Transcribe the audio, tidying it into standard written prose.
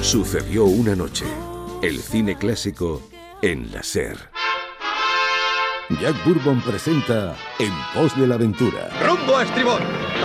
Sucedió una noche. El cine clásico en la SER. Jack Bourbon presenta En pos de la aventura. ¡Rumbo a estribor!